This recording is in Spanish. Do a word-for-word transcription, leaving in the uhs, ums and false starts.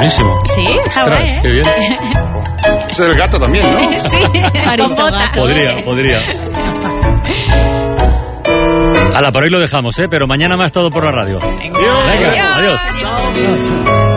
buenísimo. Sí, está Ostras, guay, ¿eh? qué bien. Es el gato también, ¿no? Sí, con botas. Podría, podría. Hala, por hoy lo dejamos, ¿eh? Pero mañana más todo por la radio. Venga, adiós. Adiós.